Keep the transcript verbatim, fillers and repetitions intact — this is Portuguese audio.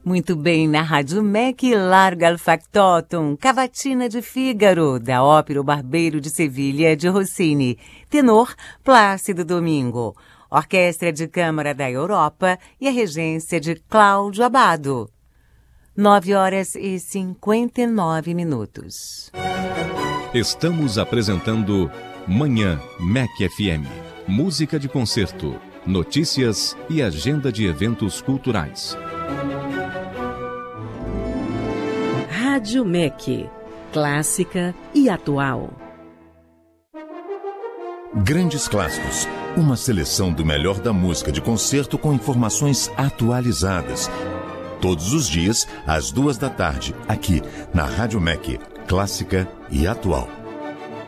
Muito bem, na Rádio M E C, Larga il Factotum, Cavatina de Fígaro, da ópera O Barbeiro de Sevilha, de Rossini. Tenor, Plácido Domingo. Orquestra de Câmara da Europa e a regência de Cláudio Abbado. Nove horas e cinquenta e nove minutos. Estamos apresentando Manhã M E C F M. Música de concerto, notícias e agenda de eventos culturais. Rádio M E C, clássica e atual. Grandes Clássicos, uma seleção do melhor da música de concerto com informações atualizadas. Todos os dias, às duas da tarde, aqui na Rádio M E C, clássica e atual.